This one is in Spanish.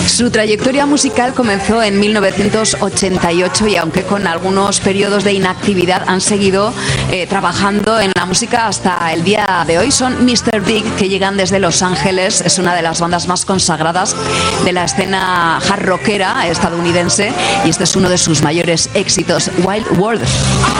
Su trayectoria musical comenzó en 1988 y aunque con algunos periodos de inactividad han seguido trabajando en la música hasta el día de hoy. Son Mr. Big, que llegan desde Los Ángeles. Es una de las bandas más consagradas de la escena hard rockera estadounidense y este es uno de sus mayores éxitos, Wild World.